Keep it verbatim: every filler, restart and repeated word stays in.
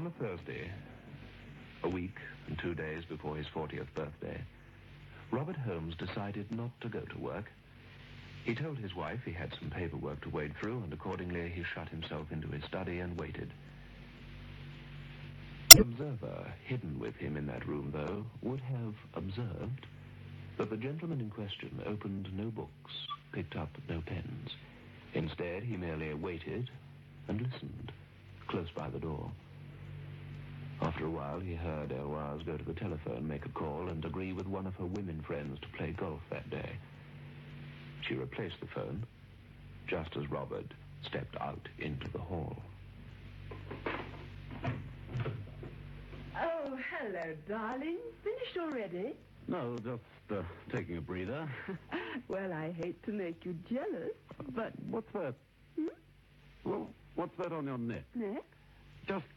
On a Thursday, a week and two days before his fortieth birthday, Robert Holmes decided not to go to work. He told his wife he had some paperwork to wade through, and accordingly he shut himself into his study and waited. The observer hidden with him in that room, though, would have observed that the gentleman in question opened no books, picked up no pens. Instead, he merely waited and listened, close by the door. After a while, he heard Eloise go to the telephone, make a call, and agree with one of her women friends to play golf that day. She replaced the phone, just as Robert stepped out into the hall. Oh, hello, darling. Finished already? No, just uh, taking a breather. Well, I hate to make you jealous, but... What's that? Hmm? Well, what's that on your neck? Neck? Just